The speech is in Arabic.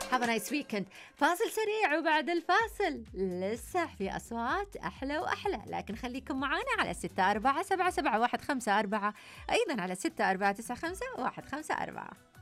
have a nice weekend. فاصل سريع وبعد الفاصل لسه في أصوات أحلى وأحلى، لكن خليكم معانا على 64777154، أيضا على 64951554.